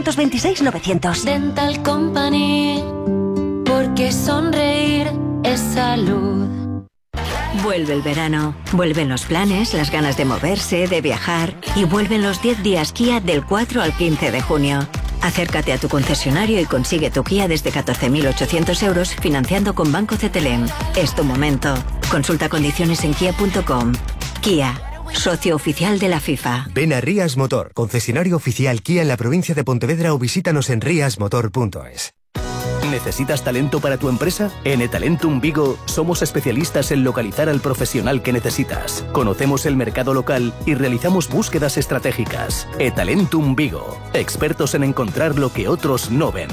926 Dental Company, porque sonreír es salud. Vuelve el verano, vuelven los planes, las ganas de moverse, de viajar y vuelven los 10 días Kia del 4 al 15 de junio. Acércate a tu concesionario y consigue tu Kia desde 14.800 euros financiando con Banco CTLM. Es tu momento. Consulta condiciones en kia.com. Kia, socio oficial de la FIFA. Ven a Rías Motor, concesionario oficial Kia en la provincia de Pontevedra o visítanos en riasmotor.es. ¿Necesitas talento para tu empresa? En eTalentum Vigo somos especialistas en localizar al profesional que necesitas. Conocemos el mercado local y realizamos búsquedas estratégicas. eTalentum Vigo, expertos en encontrar lo que otros no ven.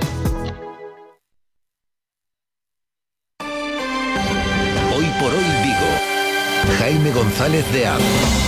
Hoy por hoy Vigo. Jaime González de Aro.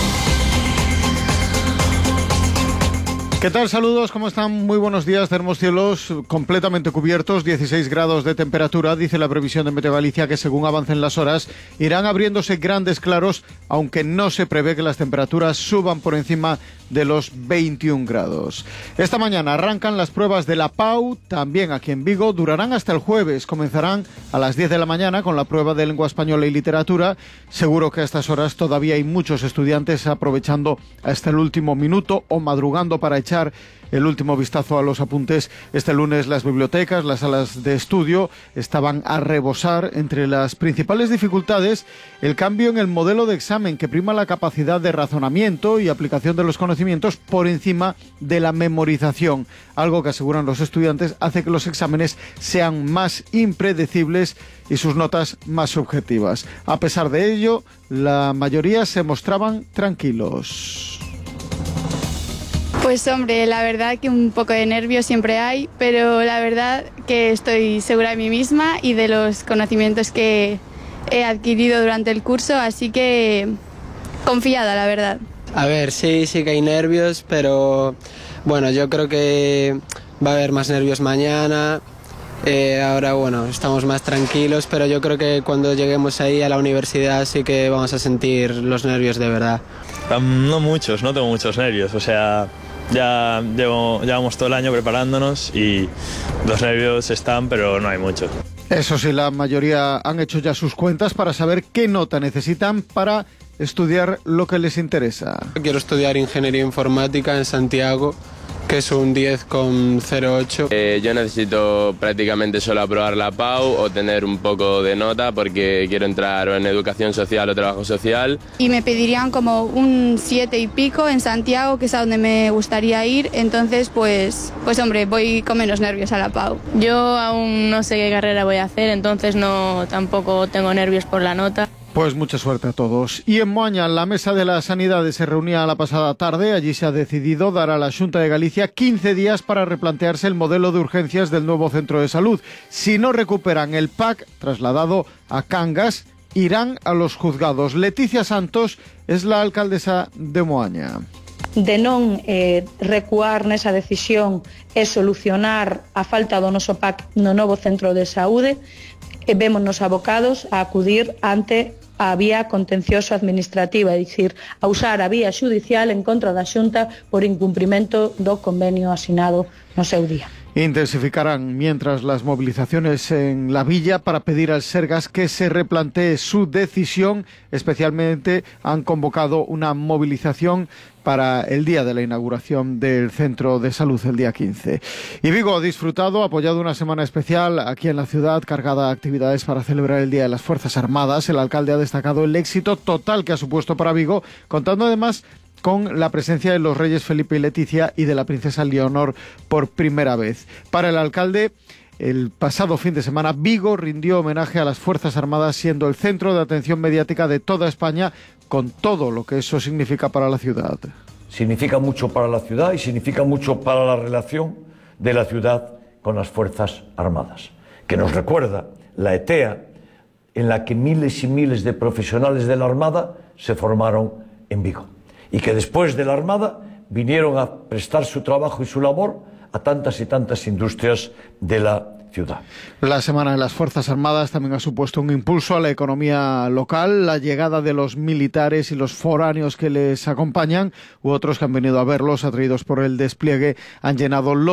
¿Qué tal? Saludos, ¿cómo están? Muy buenos días, tenemos cielos completamente cubiertos, 16 grados de temperatura, dice la previsión de Meteo Galicia que según avancen las horas irán abriéndose grandes claros, aunque no se prevé que las temperaturas suban por encima de los 21 grados. Esta mañana arrancan las pruebas de la PAU, también aquí en Vigo, durarán hasta el jueves, comenzarán a las 10 de la mañana con la prueba de lengua española y literatura. Seguro que a estas horas todavía hay muchos estudiantes aprovechando hasta el último minuto o madrugando para echar el último vistazo a los apuntes. Este lunes las bibliotecas, las salas de estudio estaban a rebosar. Entre las principales dificultades, el cambio en el modelo de examen que prima la capacidad de razonamiento y aplicación de los conocimientos por encima de la memorización, algo que aseguran los estudiantes hace que los exámenes sean más impredecibles y sus notas más subjetivas. A pesar de ello, la mayoría se mostraban tranquilos. Pues hombre, la verdad que un poco de nervios siempre hay, pero la verdad que estoy segura de mí misma y de los conocimientos que he adquirido durante el curso, así que confiada, la verdad. A ver, sí que hay nervios, pero bueno, yo creo que va a haber más nervios mañana. Ahora, bueno, estamos más tranquilos, pero yo creo que cuando lleguemos ahí a la universidad sí que vamos a sentir los nervios de verdad. No muchos, no tengo muchos nervios, o sea, ya llevamos todo el año preparándonos y los nervios están, pero no hay muchos. Eso sí, la mayoría han hecho ya sus cuentas para saber qué nota necesitan para estudiar lo que les interesa. Quiero estudiar Ingeniería Informática en Santiago, que es un 10,08. Yo necesito prácticamente solo aprobar la PAU o tener un poco de nota porque quiero entrar o en Educación Social o Trabajo Social. Y me pedirían como un 7 y pico en Santiago, que es a donde me gustaría ir, entonces pues hombre, voy con menos nervios a la PAU. Yo aún no sé qué carrera voy a hacer, entonces tampoco tengo nervios por la nota. Pues mucha suerte a todos. Y en Moaña, la Mesa de las Sanidades se reunía la pasada tarde. Allí se ha decidido dar a la Xunta de Galicia 15 días para replantearse el modelo de urgencias del nuevo centro de salud. Si no recuperan el PAC trasladado a Cangas, irán a los juzgados. Leticia Santos es la alcaldesa de Moaña. De non recuar nesa decisión e solucionar a falta do noso PAC no novo centro de saúde, vémonos abocados a acudir ante a vía contencioso administrativa, é dicir, a usar a vía xudicial en contra da Xunta por incumprimento do convenio asinado no seu día. Intensificarán mientras las movilizaciones en la villa para pedir al Sergas que se replantee su decisión. Especialmente han convocado una movilización para el día de la inauguración del centro de salud, el día 15. Y Vigo ha disfrutado, ha apoyado una semana especial aquí en la ciudad, cargada de actividades para celebrar el Día de las Fuerzas Armadas. El alcalde ha destacado el éxito total que ha supuesto para Vigo, contando además con la presencia de los reyes Felipe y Leticia y de la princesa Leonor por primera vez. Para el alcalde, el pasado fin de semana, Vigo rindió homenaje a las Fuerzas Armadas, siendo el centro de atención mediática de toda España, con todo lo que eso significa para la ciudad. Significa mucho para la ciudad y significa mucho para la relación de la ciudad con las Fuerzas Armadas, que nos recuerda la ETEA, en la que miles y miles de profesionales de la Armada se formaron en Vigo, y que después de la Armada vinieron a prestar su trabajo y su labor a tantas y tantas industrias de la ciudad. La Semana de las Fuerzas Armadas también ha supuesto un impulso a la economía local. La llegada de los militares y los foráneos que les acompañan, u otros que han venido a verlos, atraídos por el despliegue, han llenado los